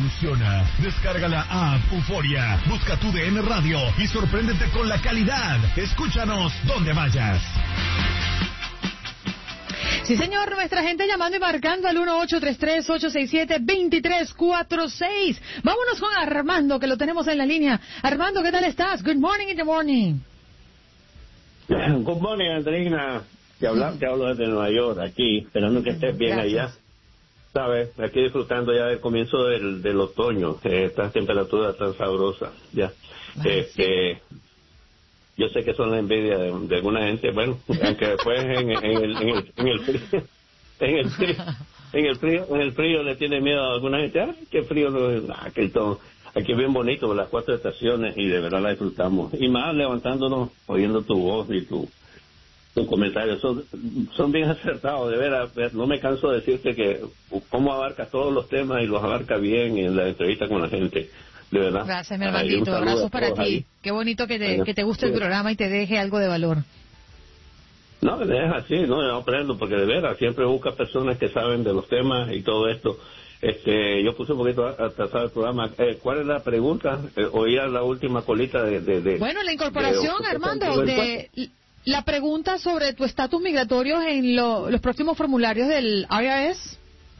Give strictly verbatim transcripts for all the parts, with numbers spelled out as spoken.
evoluciona. Descarga la app Euforia, busca tu D N Radio y sorpréndete con la calidad. Escúchanos donde vayas. Sí, señor, nuestra gente llamando y marcando al uno ocho tres tres, ocho seis siete, dos tres cuatro seis. Vámonos con Armando, que lo tenemos en la línea. Armando, ¿qué tal estás? Good morning in the morning. Good morning, Andreina. Te hablo, te hablo desde Nueva York, aquí, esperando que estés bien. Gracias. Allá. Sabes, aquí disfrutando ya del comienzo del, del otoño, eh, estas temperaturas tan sabrosas, ya. Ay, este, sí. Yo sé que son la envidia de, de alguna gente, bueno, aunque después en, en, el, en, el, en el frío, en el frío, en el frío, en el frío le tiene miedo a alguna gente. Ay, qué frío, no, ah, que todo. Aquí es bien bonito, las cuatro estaciones, y de verdad la disfrutamos. Y más levantándonos, oyendo tu voz y tu, tu comentario. Son, son bien acertados, de veras. No me canso de decirte que cómo abarca todos los temas y los abarca bien en la entrevista con la gente. De verdad. Gracias, mi hermanito. Abrazos para ti. Ahí. Qué bonito que te, que te guste el programa y te deje algo de valor. No, me deja así, no, yo aprendo, porque de veras, siempre busca personas que saben de los temas y todo esto. Este, yo puse un poquito atrasado el programa. Eh, ¿Cuál es la pregunta? Eh, oía la última colita de... de, de bueno, la incorporación, de, Armando, de la pregunta sobre tu estatus migratorio en lo, los próximos formularios del I R S.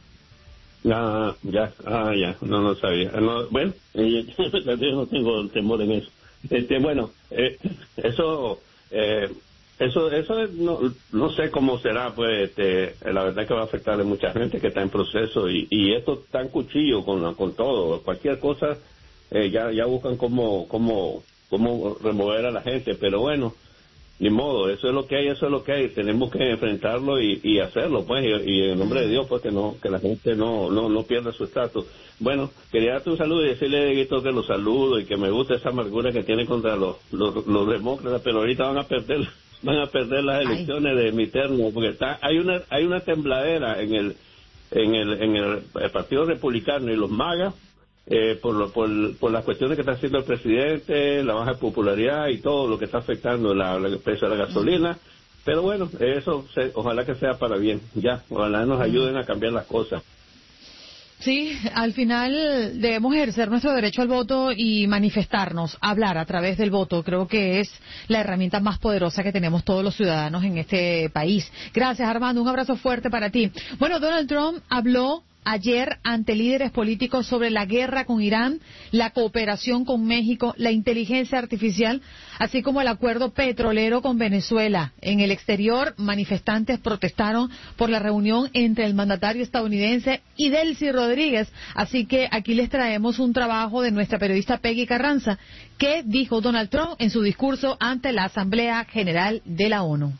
Ah, ya, ah, ya, no lo sabía. No, bueno, eh, yo no tengo temor en eso. Este, bueno, eh, eso, eh, eso, eso no, no sé cómo será, pues, este, la verdad que va a afectar a mucha gente que está en proceso y, y esto está en cuchillo con, con todo, cualquier cosa, eh, ya, ya buscan cómo, cómo, cómo remover a la gente, pero bueno. Ni modo, eso es lo que hay, eso es lo que hay, tenemos que enfrentarlo y, y hacerlo, pues, y, y en nombre de Dios, pues, que no, que la gente no, no, no pierda su estatus. Bueno, quería darte un saludo y decirle a Dieguito que lo saludo y que me gusta esa amargura que tiene contra los, los, los demócratas, pero ahorita van a perder, van a perder las elecciones Ay. de midterm, porque está, hay una, hay una tembladera en el, en el, en el, el Partido Republicano y los MAGA. Eh, por, lo, por, por las cuestiones que está haciendo el presidente, la baja popularidad y todo lo que está afectando la, la precio de la gasolina, pero bueno, eso se, ojalá que sea para bien, ya, ojalá nos ayuden a cambiar las cosas. Sí, al final debemos ejercer nuestro derecho al voto y manifestarnos, hablar a través del voto. Creo que es la herramienta más poderosa que tenemos todos los ciudadanos en este país. Gracias, Armando, un abrazo fuerte para ti. Bueno, Donald Trump habló ayer ante líderes políticos sobre la guerra con Irán, la cooperación con México, la inteligencia artificial, así como el acuerdo petrolero con Venezuela. En el exterior, manifestantes protestaron por la reunión entre el mandatario estadounidense y Delcy Rodríguez. Así que aquí les traemos un trabajo de nuestra periodista Peggy Carranza, que dijo Donald Trump en su discurso ante la Asamblea General de la ONU.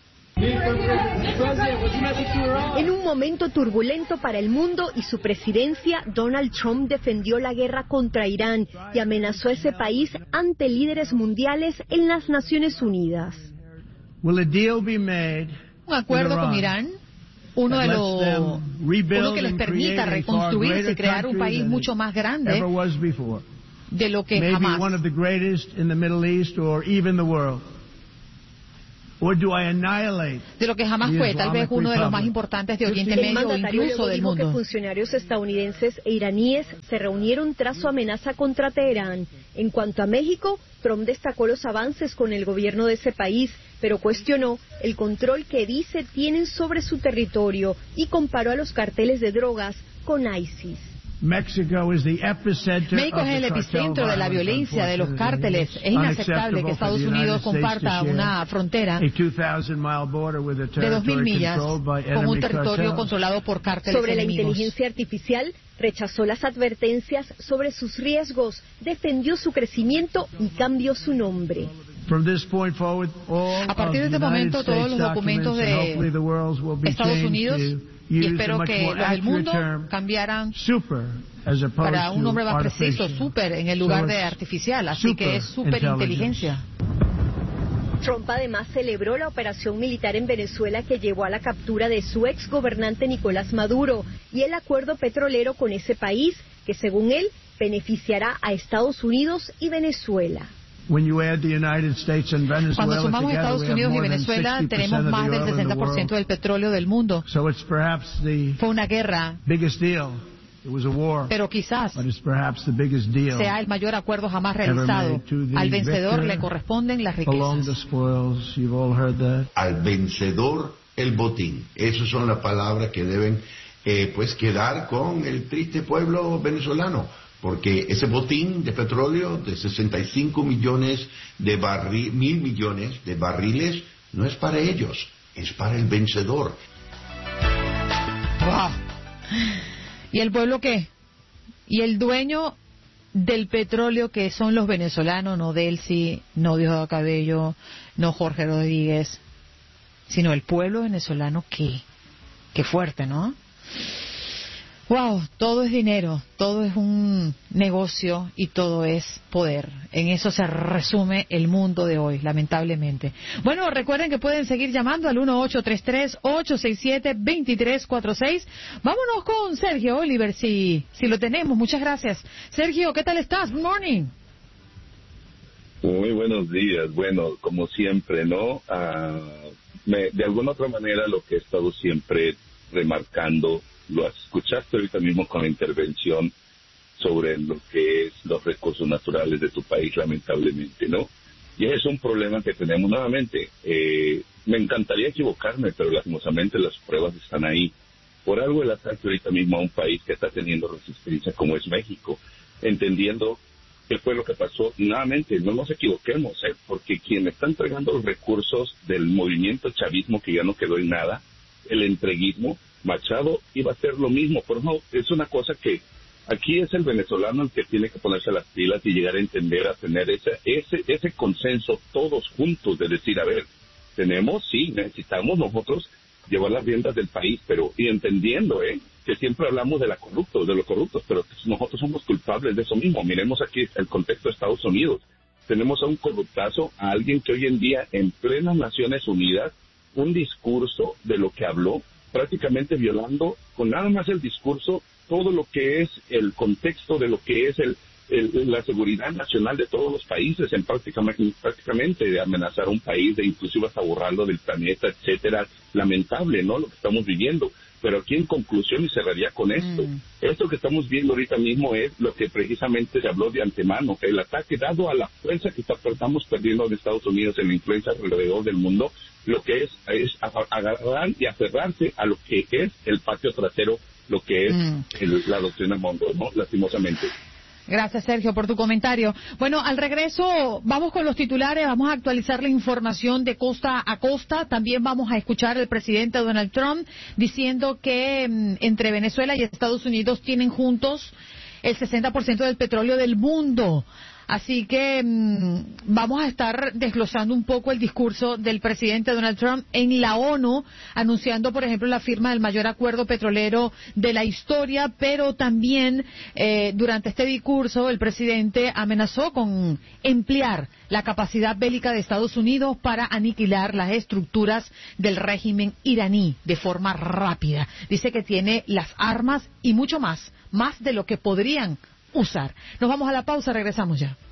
En un momento turbulento para el mundo y su presidencia, Donald Trump defendió la guerra contra Irán y amenazó a ese país ante líderes mundiales en las Naciones Unidas. Un acuerdo con Irán, uno de los uno que les permita reconstruirse y crear un país mucho más grande de lo que jamás. De lo que jamás fue, tal vez uno de los más importantes de Oriente Medio o incluso del mundo. El que funcionarios estadounidenses e iraníes se reunieron tras su amenaza contra Teherán. En cuanto a México, Trump destacó los avances con el gobierno de ese país, pero cuestionó el control que dice tienen sobre su territorio y comparó a los carteles de drogas con ISIS. México es el epicentro de la violencia de los cárteles. Es inaceptable que Estados Unidos comparta una frontera de dos mil millas con un territorio controlado por cárteles Sobre enemigos. La inteligencia artificial, rechazó las advertencias sobre sus riesgos, defendió su crecimiento y cambió su nombre. A partir de este momento, todos los documentos de Estados Unidos y espero que los del mundo cambiaran para un nombre más preciso, super, en el lugar de artificial, así que es superinteligencia. Trump además celebró la operación militar en Venezuela que llevó a la captura de su ex gobernante Nicolás Maduro y el acuerdo petrolero con ese país que, según él, beneficiará a Estados Unidos y Venezuela. Cuando sumamos Estados Unidos y Venezuela, tenemos más del sesenta por ciento del petróleo del mundo. Fue una guerra pero quizás sea el mayor acuerdo jamás realizado. Al vencedor le corresponden las riquezas. Al vencedor el botín. Esas son las palabras que deben eh, pues quedar con el triste pueblo venezolano, porque ese botín de petróleo de sesenta y cinco millones de barriles, mil millones de barriles, no es para ellos, es para el vencedor. Wow. ¿Y el pueblo qué? ¿Y el dueño del petróleo, que son los venezolanos? No Delcy, no Diosdado Cabello, no Jorge Rodríguez, sino el pueblo venezolano. ¿Qué? Qué fuerte, ¿no? Wow, todo es dinero, todo es un negocio y todo es poder. En eso se resume el mundo de hoy, lamentablemente. Bueno, recuerden que pueden seguir llamando al uno ocho tres tres, ocho seis siete, dos tres cuatro seis. Vámonos con Sergio Oliver, si, si lo tenemos. Muchas gracias. Sergio, ¿qué tal estás? Good morning. Muy buenos días. Bueno, como siempre, ¿no? Uh, me, de alguna otra manera lo que he estado siempre remarcando, lo escuchaste ahorita mismo con la intervención sobre lo que es los recursos naturales de tu país, lamentablemente, ¿no? Y es un problema que tenemos nuevamente. Eh, me encantaría equivocarme, pero lastimosamente las pruebas están ahí. Por algo el ataque ahorita mismo a un país que está teniendo resistencia como es México, entendiendo qué fue lo que pasó. Nuevamente, no nos equivoquemos, ¿eh? Porque quien está entregando los recursos del movimiento chavismo, que ya no quedó en nada, el entreguismo, Machado, iba a hacer lo mismo. Por no, es una cosa que aquí es el venezolano el que tiene que ponerse las pilas y llegar a entender, a tener ese ese ese consenso todos juntos de decir, a ver, tenemos, sí, necesitamos nosotros llevar las riendas del país, pero y entendiendo, eh, que siempre hablamos de la corruptos, de los corruptos, pero nosotros somos culpables de eso mismo. Miremos aquí el contexto de Estados Unidos. Tenemos a un corruptazo, a alguien que hoy en día en plenas Naciones Unidas, un discurso de lo que habló, prácticamente violando con nada más el discurso todo lo que es el contexto de lo que es el, el la seguridad nacional de todos los países, en prácticamente, prácticamente de amenazar a un país, de inclusive hasta borrarlo del planeta, etcétera. Lamentable, ¿no?, lo que estamos viviendo. Pero aquí en conclusión, y cerraría con esto, mm. esto que estamos viendo ahorita mismo es lo que precisamente se habló de antemano, el ataque dado a la fuerza que estamos perdiendo en Estados Unidos en la influencia alrededor del mundo, lo que es es agarrar y aferrarse a lo que es el patio trasero, lo que es mm. el, la doctrina Monroe, ¿no?, lastimosamente. Gracias, Sergio, por tu comentario. Bueno, al regreso vamos con los titulares, vamos a actualizar la información de costa a costa. También vamos a escuchar al presidente Donald Trump diciendo que mmm, entre Venezuela y Estados Unidos tienen juntos el sesenta por ciento del petróleo del mundo. Así que mmm, vamos a estar desglosando un poco el discurso del presidente Donald Trump en la ONU, anunciando, por ejemplo, la firma del mayor acuerdo petrolero de la historia, pero también eh, durante este discurso el presidente amenazó con emplear la capacidad bélica de Estados Unidos para aniquilar las estructuras del régimen iraní de forma rápida. Dice que tiene las armas y mucho más, más de lo que podrían usar. Nos vamos a la pausa, regresamos ya.